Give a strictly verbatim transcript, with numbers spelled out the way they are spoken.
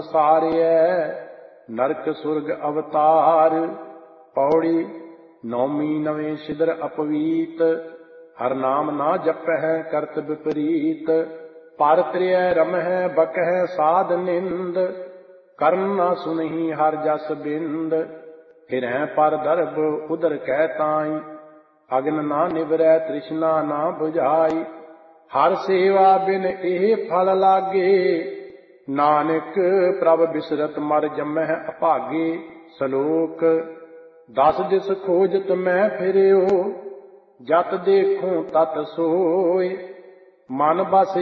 ਸਾਰਿਐ ਨਰਕ ਸੁਰਗ ਅਵਤਾਰ। ਪੌੜੀ ਨੌਮੀ ਨਵੇਂ ਸਿਦਰ ਅਪਵੀਤ। ਹਰ ਨਾਮ ਨਾ ਜਪਹਿ ਕਰਤ ਵਿਪਰੀਤ। ਪਰ ਤ੍ਰਿਐ ਰਮਹਿ ਬਕਹਿ ਸਾਧ ਨਿੰਦ। ਕਰਨ ਨਾ ਸੁਨਹੀ ਹਰ ਜਸ ਬਿੰਦ। ਫਿਰਹਿ ਪਰ ਦਰਬ ਉਦਰ ਕਹਿ ਤਾਈ। ਅਗਨ ਨਾ ਨਿਵਰੈ ਤ੍ਰਿਸ਼ਨਾ ਨਾ ਬੁਝਾਈ। ਹਰ ਸੇਵਾ ਬਿਨ ਇਹ ਫਲ ਲਾਗੇ। ਨਾਨਕ ਪ੍ਰਭ ਬਿਸਰਤ ਮਰ ਜੰਮਹਿ ਅਭਾਗੇ। ਸਲੋਕ ਦਸ ਦਿਸ ਖੋਜਤ ਮੈਂ ਫਿਰਿਓ। ਜਤ ਦੇਖੂੰ ਤਤ ਸੋਇ। ਮਨ ਬਸ